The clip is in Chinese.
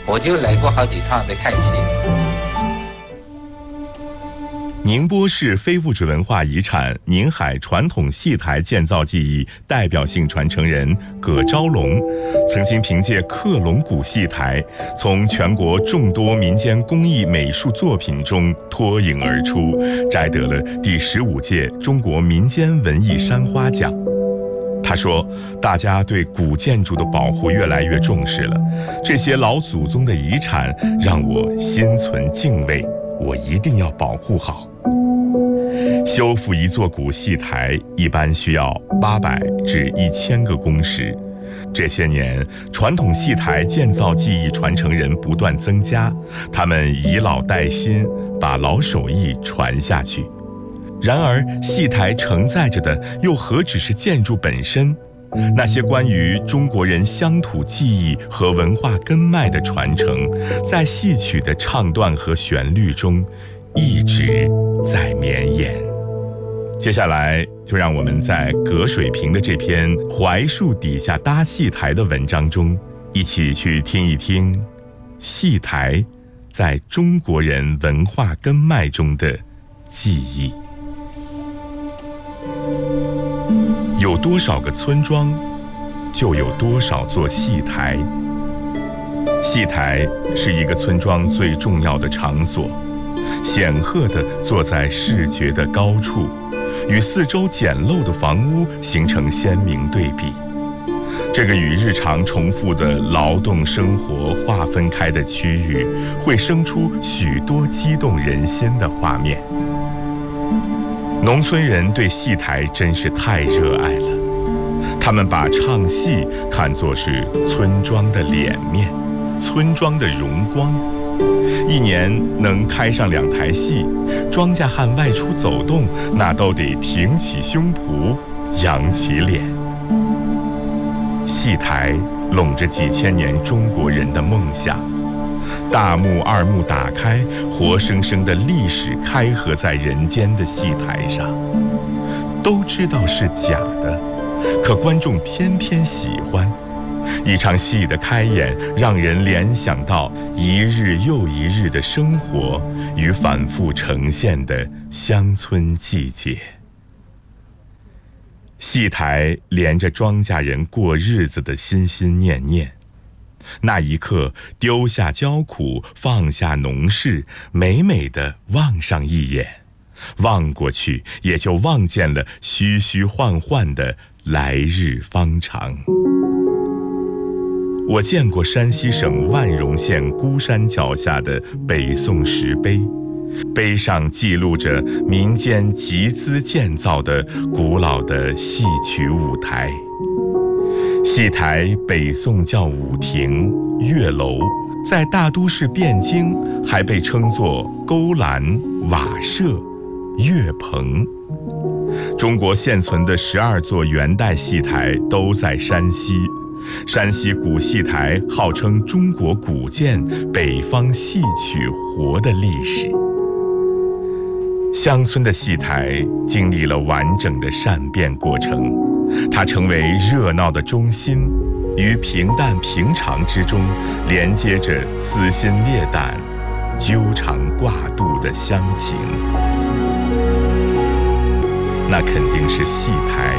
我就来过好几趟在看戏。 宁波市非物质文化遗产宁海传统戏台建造技艺代表性传承人葛昭龙，曾经凭借克隆古戏台，从全国众多民间工艺美术作品中脱颖而出，摘得了第15届中国民间文艺山花奖。他说，大家对古建筑的保护越来越重视了，这些老祖宗的遗产让我心存敬畏，我一定要保护好。修复一座古戏台一般需要800至1000个工时。这些年，传统戏台建造技艺传承人不断增加，他们以老带新，把老手艺传下去。然而，戏台承载着的又何止是建筑本身？那些关于中国人乡土记忆和文化根脉的传承，在戏曲的唱段和旋律中一直在绵延。接下来就让我们在葛水平的这篇《槐树底下搭戏台》的文章中，一起去听一听戏台在中国人文化根脉中的记忆。有多少个村庄，就有多少座戏台。戏台是一个村庄最重要的场所，显赫地坐在视觉的高处，与四周简陋的房屋形成鲜明对比。这个与日常重复的劳动生活划分开的区域，会生出许多激动人心的画面。农村人对戏台真是太热爱了，他们把唱戏看作是村庄的脸面，村庄的荣光。一年能开上2台戏，庄稼汉外出走动，那都得挺起胸脯，扬起脸。戏台拢着几千年中国人的梦想，大幕2幕打开，活生生的历史开合在人间的戏台上。都知道是假的，可观众偏偏喜欢。一场戏的开演，让人联想到一日又一日的生活与反复呈现的乡村季节。戏台连着庄稼人过日子的心心念念，那一刻丢下焦苦，放下农事，美美地望上一眼，望过去也就望见了虚虚幻幻的来日方长。我见过山西省万荣县孤山脚下的北宋石碑，碑上记录着民间集资建造的古老的戏曲舞台。戏台北宋叫舞亭、月楼，在大都市汴京还被称作勾栏、瓦舍、月棚。中国现存的12座元代戏台都在山西。山西古戏台号称中国古建、北方戏曲活的历史。乡村的戏台经历了完整的善变过程，它成为热闹的中心，于平淡平常之中连接着撕心裂胆、纠缠挂肚的乡情。那肯定是戏台